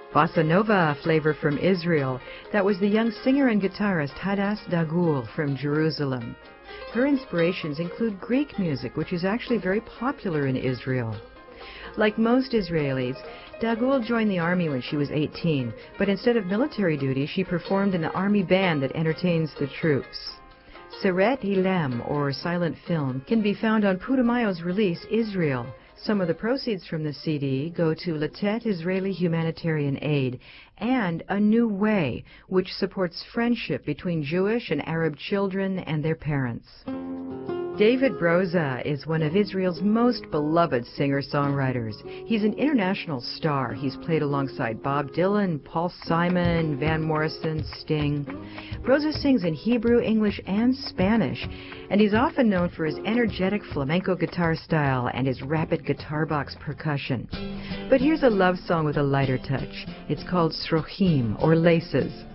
Bossa Nova flavor from Israel. That was the young singer and guitarist Hadass Dagul from Jerusalem. Her inspirations include Greek music, which is actually very popular in Israel. Like most Israelis, Dagul joined the army when she was 18, but instead of military duty, she performed in the army band that entertains the troops. Seret Ilem, or silent film, can be found on Putumayo's release, Israel. Some of the proceeds from the CD go to Latet Israeli Humanitarian Aid and A New Way, which supports friendship between Jewish and Arab children and their parents. David Broza is one of Israel's most beloved singer-songwriters. He's an international star. He's played alongside Bob Dylan, Paul Simon, Van Morrison, Sting. Broza sings in Hebrew, English, and Spanish, and he's often known for his energetic flamenco guitar style and his rapid guitar box percussion. But here's a love song with a lighter touch. It's called Srochim, or Laces.